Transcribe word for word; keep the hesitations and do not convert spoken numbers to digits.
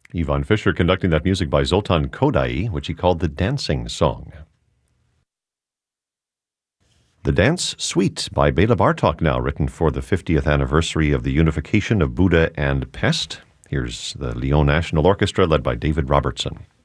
Ivan Fisher conducting that music by Zoltan Kodaly, which he called the Dancing Song. The Dance Suite by Bela Bartok now, written for the fiftieth anniversary of the unification of Buda and Pest. Here's the Lyon National Orchestra led by David Robertson.